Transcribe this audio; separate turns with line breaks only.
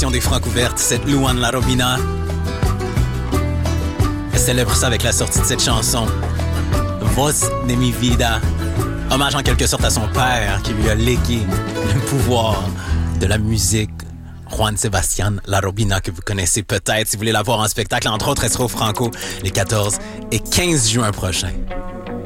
des Francouvertes, cette Luan La Robina. Elle célèbre ça avec la sortie de cette chanson, Voz de mi vida. Hommage en quelque sorte à son père qui lui a légué le pouvoir de la musique. Juan Sebastián La Robina, que vous connaissez peut-être si vous voulez la voir en spectacle. Entre autres, elle sera au Franco les 14 et 15 juin prochains.